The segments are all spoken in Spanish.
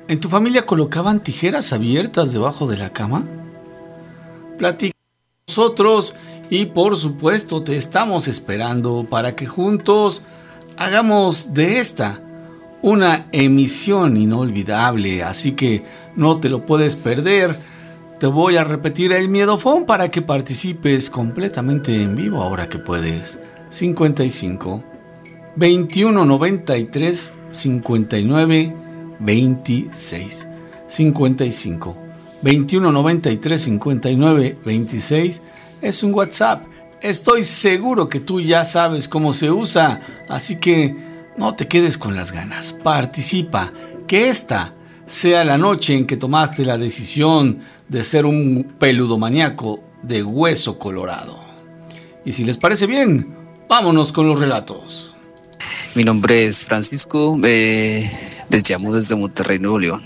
¿En tu familia colocaban tijeras abiertas debajo de la cama? Platica con nosotros y por supuesto te estamos esperando para que juntos hagamos de esta una emisión inolvidable, así que no te lo puedes perder. Te voy a repetir el miedofón para que participes completamente en vivo ahora que puedes. 55 21 93 59 26 55 21 93 59 26 es un WhatsApp. Estoy seguro que tú ya sabes cómo se usa, así que no te quedes con las ganas. Participa, que esta sea la noche en que tomaste la decisión de ser un peludomaníaco de hueso colorado. Y si les parece bien, vámonos con los relatos. Mi nombre es Francisco, les llamo desde Monterrey, Nuevo León.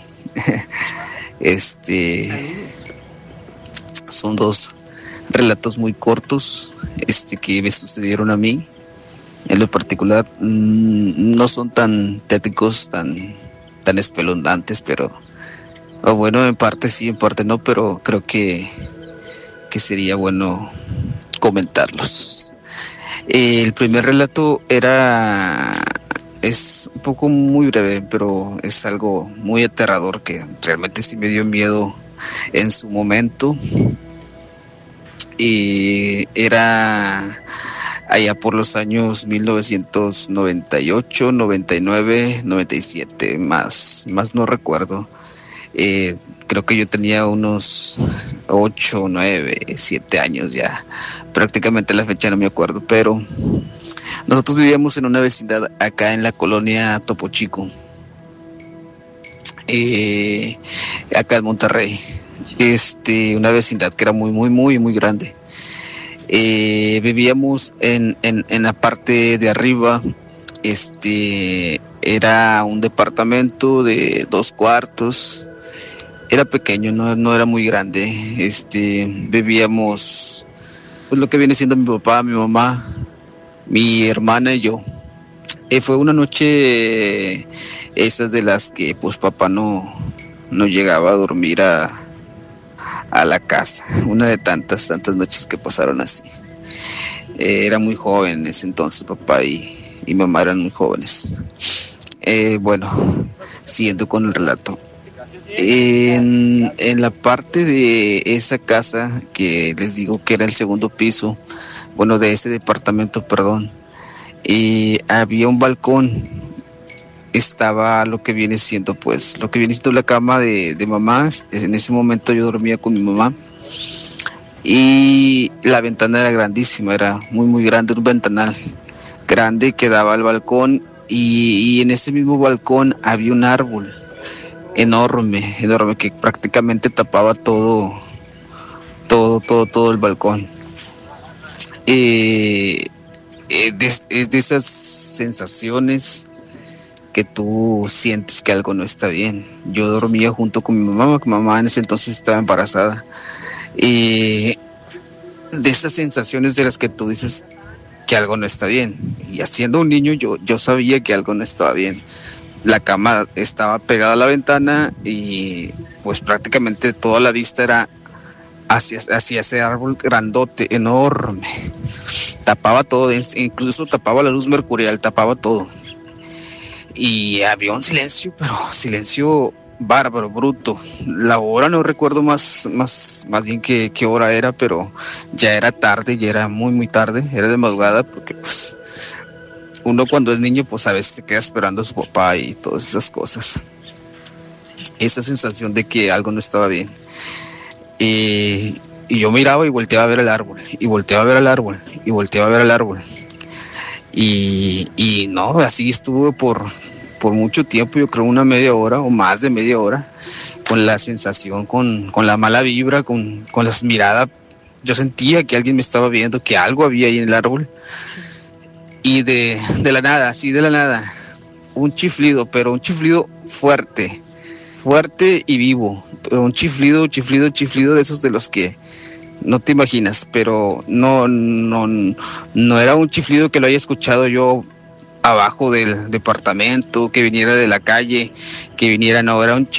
Son dos relatos muy cortos que me sucedieron a mí. En lo particular, no son tan tétricos, tan espeluznantes, pero bueno, en parte sí, en parte no, pero creo que sería bueno comentarlos. El primer relato es un poco muy breve, pero es algo muy aterrador que realmente sí me dio miedo en su momento. Y era allá por los años 1998, 99, 97, más no recuerdo. Creo que yo tenía unos 8, 9, 7 años ya. Prácticamente la fecha no me acuerdo, pero nosotros vivíamos en una vecindad acá en la colonia Topo Chico, acá en Monterrey. Una vecindad que era muy grande. Vivíamos en la parte de arriba. Era un departamento de 2 cuartos. Era pequeño, no era muy grande. Vivíamos, pues, lo que viene siendo mi papá, mi mamá, mi hermana y yo. Fue una noche, esas de las que pues papá no llegaba a dormir a la casa. Una de tantas noches que pasaron así. Era muy joven en ese entonces, papá y mamá eran muy jóvenes. Bueno, siguiendo con el relato. En la parte de esa casa que les digo que era el segundo piso, bueno, de ese departamento, perdón, había un balcón. Estaba lo que viene siendo la cama de mamá. En ese momento yo dormía con mi mamá y la ventana era grandísima, era muy grande, un ventanal grande que daba al balcón, y en ese mismo balcón había un árbol enorme que prácticamente tapaba todo el balcón. Es de esas sensaciones que tú sientes que algo no está bien. Yo dormía junto con mi mamá, porque mi mamá en ese entonces estaba embarazada. De esas sensaciones de las que tú dices que algo no está bien. Y siendo un niño yo sabía que algo no estaba bien. La cama estaba pegada a la ventana y pues prácticamente toda la vista era hacia ese árbol grandote, enorme. Tapaba todo, incluso tapaba la luz mercurial, tapaba todo. Y había un silencio, pero silencio bárbaro, bruto. La hora no recuerdo más bien qué hora era, pero ya era tarde, ya era muy tarde, era de madrugada, porque pues uno cuando es niño pues a veces se queda esperando a su papá y todas esas cosas. Esa sensación de que algo no estaba bien. Y yo miraba y volteaba a ver el árbol, y volteaba a ver el árbol, y volteaba a ver el árbol. Y no, así estuve por mucho tiempo, yo creo una media hora o más de media hora, con la sensación, con la mala vibra, con las miradas. Yo sentía que alguien me estaba viendo, que algo había ahí en el árbol. Y de la nada, así de la nada, un chiflido, pero un chiflido fuerte y vivo, pero un chiflido de esos de los que no te imaginas, pero no era un chiflido que lo haya escuchado yo abajo del departamento, que viniera de la calle, que viniera, no, era un